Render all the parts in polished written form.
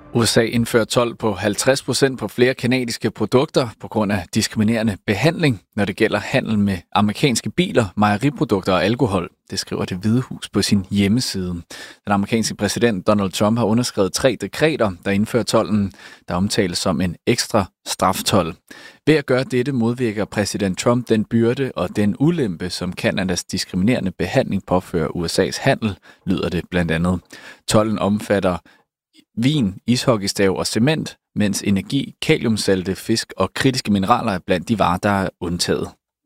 USA indfører told på 50% på flere canadiske produkter på grund af diskriminerende behandling, når det gælder handel med amerikanske biler, mejeriprodukter og alkohol. Det skriver Det Hvide Hus på sin hjemmeside. Den amerikanske præsident Donald Trump har underskrevet 3 dekreter, der indfører tolden, der omtales som en ekstra straftold. Ved at gøre dette modvirker præsident Trump den byrde og den ulempe, som Canadas diskriminerende behandling påfører USA's handel, lyder det blandt andet. Tolden omfatter vin, ishockeystav og cement, mens energi, kaliumsalte, fisk og kritiske mineraler er blandt de varer, der er undtaget.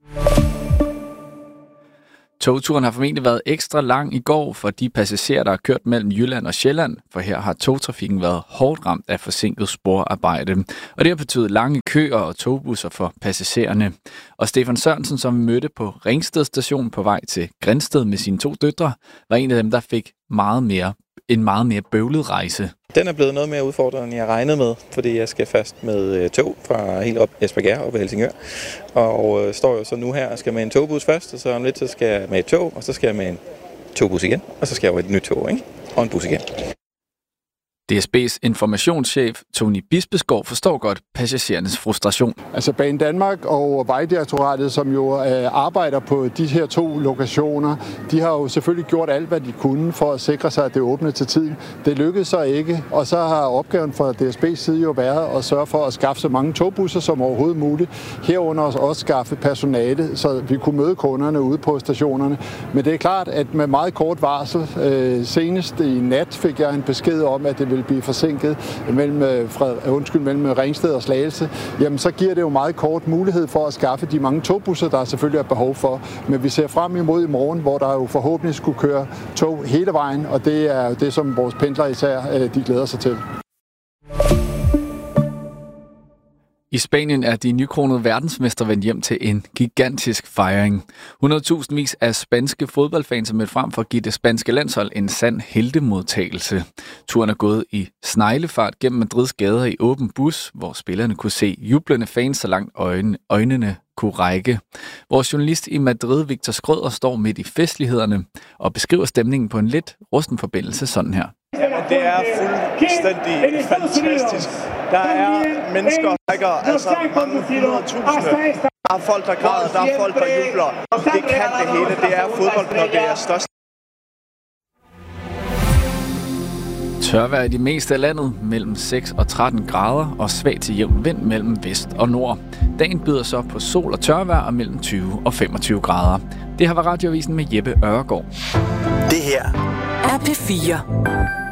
Togturen har formentlig været ekstra lang i går for de passagerer, der har kørt mellem Jylland og Sjælland, for her har togtrafikken været hårdt ramt af forsinket sporarbejde. Og det har betydet lange køer og togbusser for passagererne. Og Stefan Sørensen, som vi mødte på Ringsted station på vej til Grindsted med sine 2 døtre, var en af dem, der fik en meget mere bøvlet rejse. Den er blevet noget mere udfordrende, end jeg regnede med, fordi jeg skal fast med tog fra helt op Espergærde og Helsingør. Og står jo så nu her og skal med en togbus først, og så om lidt så skal jeg med et tog, og så skal jeg med en togbus igen, og så skal jeg over et nyt tog, ikke? Og en bus igen. DSB's informationschef Tony Bispeskov forstår godt passagerernes frustration. Altså Banedanmark og Vejdirektoratet, som jo arbejder på de her 2 lokationer, de har jo selvfølgelig gjort alt, hvad de kunne for at sikre sig, at det åbner til tiden. Det lykkedes så ikke, og så har opgaven fra DSB's side jo været at sørge for at skaffe så mange togbusser som overhovedet muligt. Herunder også skaffe personale, så vi kunne møde kunderne ude på stationerne. Men det er klart, at med meget kort varsel, senest i nat fik jeg en besked om, at det vil blive forsinket mellem Ringsted og Slagelse, jamen så giver det jo meget kort mulighed for at skaffe de mange togbusser, der selvfølgelig er behov for. Men vi ser frem imod i morgen, hvor der jo forhåbentlig skulle køre tog hele vejen, og det er jo det, som vores pendlere især de glæder sig til. I Spanien er de nykronede verdensmestre vendt hjem til en gigantisk fejring. 100.000 af spanske fodboldfans er mødt frem for at give det spanske landshold en sand heltemodtagelse. Turen er gået i sneglefart gennem Madrids gader i åben bus, hvor spillerne kunne se jublende fans så langt øjnene kunne række. Vores journalist i Madrid, Victor Skrøder, står midt i festlighederne og beskriver stemningen på en lidt rusten forbindelse sådan her. Jamen, det er fuldstændig fantastisk. Der er mennesker, altså mange 100.000. Der er folk, der græder, der er folk, der jubler. Det kan det hele. Det er fodbold, når det er størst. Tørvejr i det meste af landet, mellem 6 og 13 grader, og svag til jævn vind mellem vest og nord. Dagen byder så på sol og tørvejr og mellem 20 og 25 grader. Det har været Radioavisen med Jeppe Øregaard. Det her er P4.